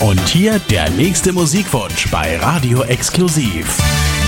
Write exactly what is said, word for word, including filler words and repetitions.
Und hier der nächste Musikwunsch bei Radio Exklusiv.